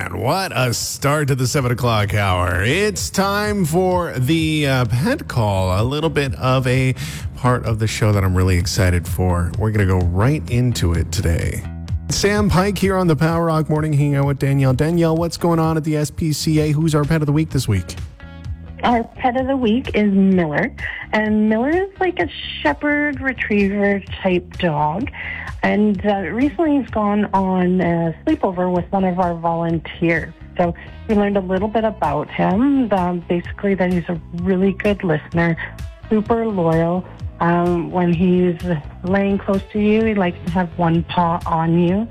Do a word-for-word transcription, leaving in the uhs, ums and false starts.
man, what a start to the seven o'clock hour. It's time for the uh, pet call, a little bit of a part of the show that I'm really excited for. We're going to go right into it today. Sam Pike here on the Power Rock Morning, hanging out with Danielle. Danielle, what's going on at the S P C A? Who's our pet of the week this week? Our pet of the week is Miller, and Miller is like a shepherd retriever type dog, and uh, recently he's gone on a sleepover with one of our volunteers. So we learned a little bit about him, um, basically that he's a really good listener, super loyal. Um, when he's laying close to you, he likes to have one paw on you.